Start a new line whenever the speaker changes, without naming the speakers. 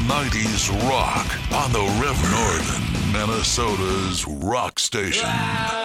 90s rock on the Rev Northern, Minnesota's rock station.